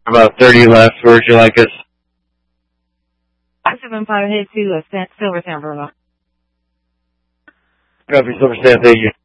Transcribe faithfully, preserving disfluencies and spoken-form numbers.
About thirty left. Where would you like us? five seven five, head to uh, Silver San Bruno. Copy, Silver Sand. Thank you.